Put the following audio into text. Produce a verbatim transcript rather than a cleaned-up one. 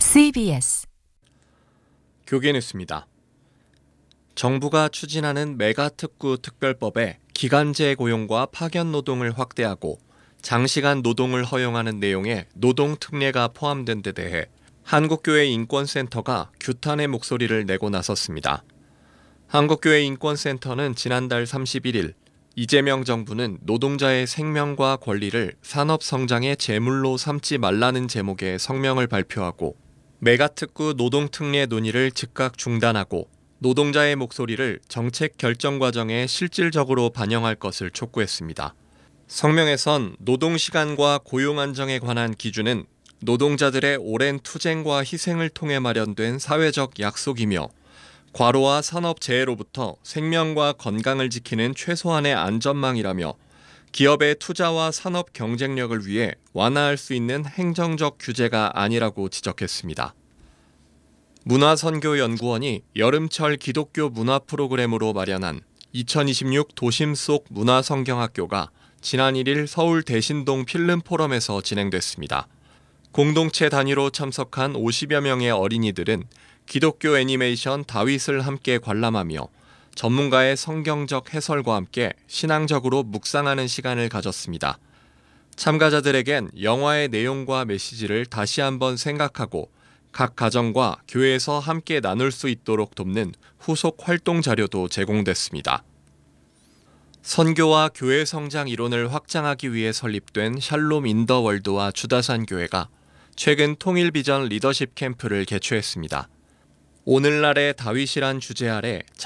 씨비에스 교계 뉴스입니다. 정부가 추진하는 메가특구 특별법에 기간제 고용과 파견 노동을 확대하고 장시간 노동을 허용하는 내용의 노동특례가 포함된 데 대해 한국교회 인권센터가 규탄의 목소리를 내고 나섰습니다. 한국교회 인권센터는 지난달 삼십일 일 이재명 정부는 노동자의 생명과 권리를 산업성장의 제물로 삼지 말라는 제목의 성명을 발표하고 메가특구 노동특례 논의를 즉각 중단하고 노동자의 목소리를 정책 결정 과정에 실질적으로 반영할 것을 촉구했습니다. 성명에선 노동시간과 고용 안정에 관한 기준은 노동자들의 오랜 투쟁과 희생을 통해 마련된 사회적 약속이며 과로와 산업재해로부터 생명과 건강을 지키는 최소한의 안전망이라며 기업의 투자와 산업 경쟁력을 위해 완화할 수 있는 행정적 규제가 아니라고 지적했습니다. 문화선교연구원이 여름철 기독교 문화 프로그램으로 마련한 이천이십육 도심 속 문화성경학교가 지난 일 일 서울 대신동 필름포럼에서 진행됐습니다. 공동체 단위로 참석한 오십여 명의 어린이들은 기독교 애니메이션 다윗을 함께 관람하며 전문가의 성경적 해설과 함께 신앙적으로 묵상하는 시간을 가졌습니다. 참가자들에겐 영화의 내용과 메시지를 다시 한번 생각하고 각 가정과 교회에서 함께 나눌 수 있도록 돕는 후속 활동 자료도 제공됐습니다. 선교와 교회 성장 이론을 확장하기 위해 설립된 샬롬 인더월드와 주다산 교회가 최근 통일 비전 리더십 캠프를 개최했습니다. 오늘날의 다윗이란 주제 아래